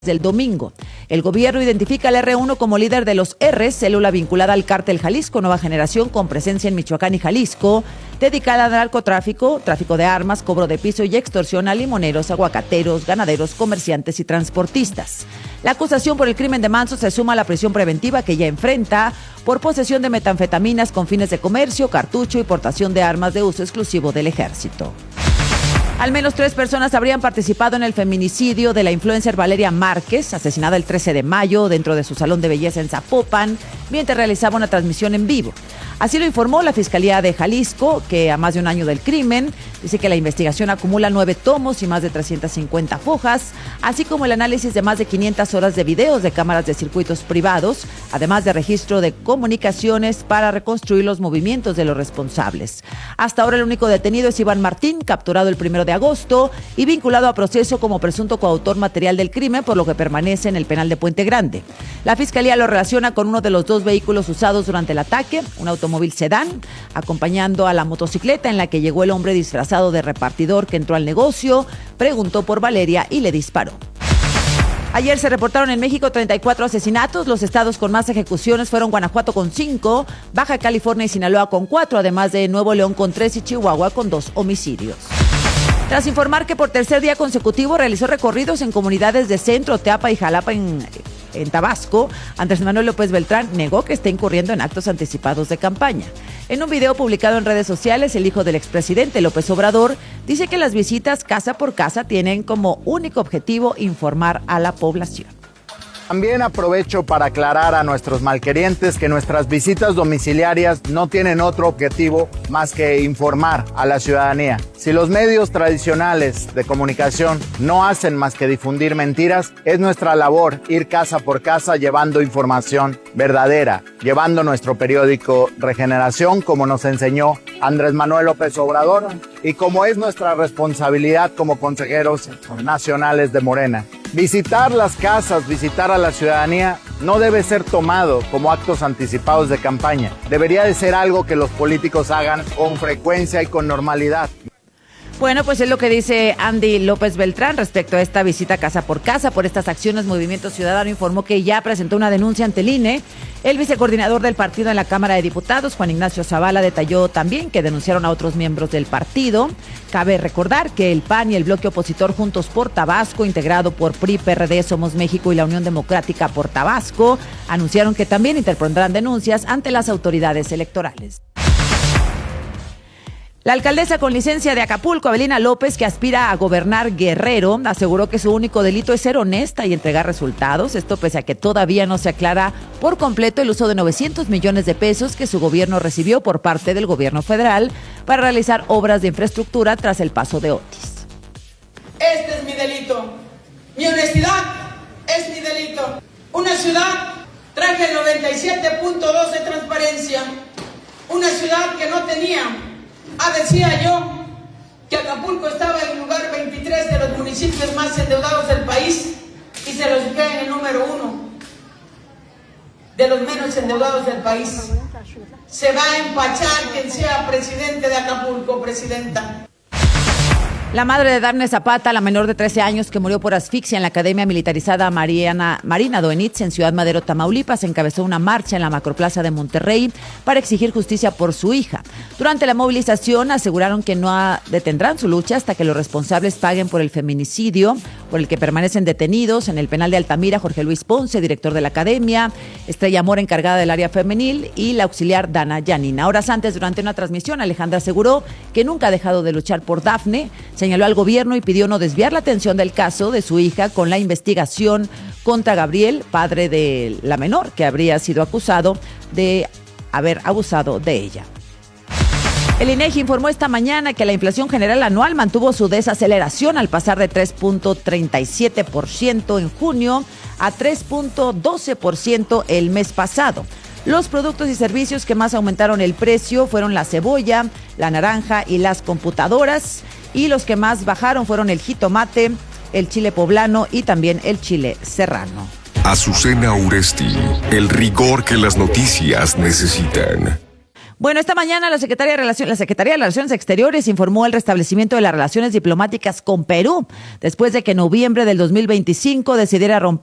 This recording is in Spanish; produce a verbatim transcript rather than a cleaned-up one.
del domingo. El gobierno identifica al erre uno como líder de los R's, célula vinculada al cártel Jalisco Nueva Generación con presencia en Michoacán y Jalisco, dedicada al narcotráfico, tráfico de armas, cobro de piso y extorsión a limoneros, aguacateros, ganaderos, comerciantes y transportistas. La acusación por el crimen de Manso se suma a la prisión preventiva que ya enfrenta por posesión de metanfetaminas con fines de comercio, cartucho y portación de armas de uso exclusivo del ejército. Al menos tres personas habrían participado en el feminicidio de la influencer Valeria Márquez, asesinada el trece de mayo dentro de su salón de belleza en Zapopan, mientras realizaba una transmisión en vivo. Así lo informó la Fiscalía de Jalisco, que a más de un año del crimen, dice que la investigación acumula nueve tomos y más de trescientas cincuenta fojas, así como el análisis de más de quinientas horas de videos de cámaras de circuitos privados, además de registro de comunicaciones para reconstruir los movimientos de los responsables. Hasta ahora el único detenido es Iván Martín, capturado el primero de agosto y vinculado a proceso como presunto coautor material del crimen, por lo que permanece en el penal de Puente Grande. La Fiscalía lo relaciona con uno de los dos vehículos usados durante el ataque, un automóvil sedán, acompañando a la motocicleta en la que llegó el hombre disfrazado de repartidor que entró al negocio, preguntó por Valeria y le disparó. Ayer se reportaron en México treinta y cuatro asesinatos. Los estados con más ejecuciones fueron Guanajuato con cinco, Baja California y Sinaloa con cuatro, además de Nuevo León con tres y Chihuahua con dos homicidios. Tras informar que por tercer día consecutivo realizó recorridos en comunidades de Centro, Teapa y Jalapa en, en Tabasco, Andrés Manuel López Beltrán negó que esté incurriendo en actos anticipados de campaña. En un video publicado en redes sociales, el hijo del expresidente López Obrador dice que las visitas casa por casa tienen como único objetivo informar a la población. También aprovecho para aclarar a nuestros malquerientes que nuestras visitas domiciliarias no tienen otro objetivo más que informar a la ciudadanía. Si los medios tradicionales de comunicación no hacen más que difundir mentiras, es nuestra labor ir casa por casa llevando información verdadera, llevando nuestro periódico Regeneración, como nos enseñó Andrés Manuel López Obrador, y como es nuestra responsabilidad como consejeros nacionales de Morena. Visitar las casas, visitar a la ciudadanía no debe ser tomado como actos anticipados de campaña. Debería de ser algo que los políticos hagan con frecuencia y con normalidad. Bueno, pues es lo que dice Andy López Beltrán respecto a esta visita casa por casa. Por estas acciones, Movimiento Ciudadano informó que ya presentó una denuncia ante el I N E. El vicecoordinador del partido en la Cámara de Diputados, Juan Ignacio Zavala, detalló también que denunciaron a otros miembros del partido. Cabe recordar que el P A N y el bloque opositor Juntos por Tabasco, integrado por P R I, P R D, Somos México y la Unión Democrática por Tabasco, anunciaron que también interpondrán denuncias ante las autoridades electorales. La alcaldesa con licencia de Acapulco, Abelina López, que aspira a gobernar Guerrero, aseguró que su único delito es ser honesta y entregar resultados. Esto pese a que todavía no se aclara por completo el uso de novecientos millones de pesos que su gobierno recibió por parte del gobierno federal para realizar obras de infraestructura tras el paso de Otis. Este es mi delito. Mi honestidad es mi delito. Una ciudad, traje el noventa y siete punto dos de transparencia. Una ciudad que no tenía... Ah, decía yo que Acapulco estaba en el lugar veintitrés de los municipios más endeudados del país y se los dejé en el número uno de los menos endeudados del país. Se va a empachar quien sea presidente de Acapulco, presidenta. La madre de Dafne Zapata, la menor de trece años que murió por asfixia en la Academia Militarizada Mariana, Marina Doenitz en Ciudad Madero, Tamaulipas, encabezó una marcha en la Macroplaza de Monterrey para exigir justicia por su hija. Durante la movilización aseguraron que no detendrán su lucha hasta que los responsables paguen por el feminicidio, por el que permanecen detenidos en el penal de Altamira Jorge Luis Ponce, director de la Academia, Estrella Mora, encargada del área femenil, y la auxiliar Dana Yanina. Horas antes, durante una transmisión, Alejandra aseguró que nunca ha dejado de luchar por Dafne. Señaló al gobierno y pidió no desviar la atención del caso de su hija con la investigación contra Gabriel, padre de la menor, que habría sido acusado de haber abusado de ella. El INEGI informó esta mañana que la inflación general anual mantuvo su desaceleración al pasar de tres punto treinta y siete por ciento en junio a tres punto doce por ciento el mes pasado. Los productos y servicios que más aumentaron el precio fueron la cebolla, la naranja y las computadoras, y los que más bajaron fueron el jitomate, el chile poblano y también el chile serrano. Azucena Uresti, el rigor que las noticias necesitan. Bueno, esta mañana la Secretaría de Relaciones, la Secretaría de Relaciones Exteriores informó el restablecimiento de las relaciones diplomáticas con Perú, después de que en noviembre del dos mil veinticinco decidiera romper